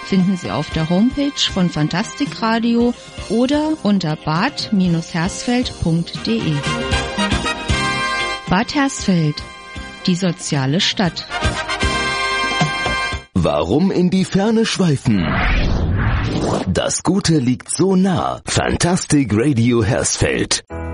finden Sie auf der Homepage von Fantastikradio oder unter bad-hersfeld.de. Bad Hersfeld, die soziale Stadt. Warum in die Ferne schweifen? Das Gute liegt so nah. Fantastic Radio Hersfeld.